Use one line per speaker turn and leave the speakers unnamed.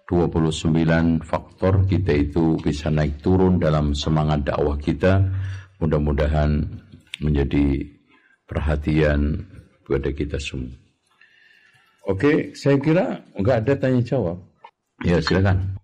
29 faktor kita itu bisa naik turun dalam semangat dakwah kita. Mudah-mudahan menjadi perhatian kepada kita semua. Oke, saya kira enggak ada tanya jawab. Ya, silakan.